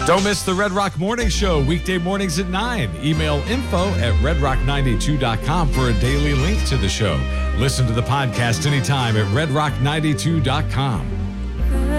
Don't miss the Red Rock Morning Show, weekday mornings at 9. Email info@redrock92.com for a daily link to the show. Listen to the podcast anytime at redrock92.com.